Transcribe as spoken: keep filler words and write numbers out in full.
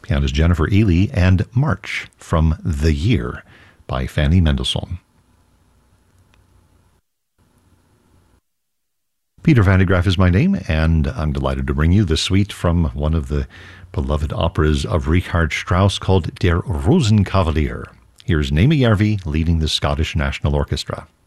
Pianist Jennifer Ehle, and March from The Year by Fanny Mendelssohn. Peter van de Graaff is my name, and I'm delighted to bring you the suite from one of the beloved operas of Richard Strauss called Der Rosenkavalier. Here's Naomi Järvi leading the Scottish National Orchestra.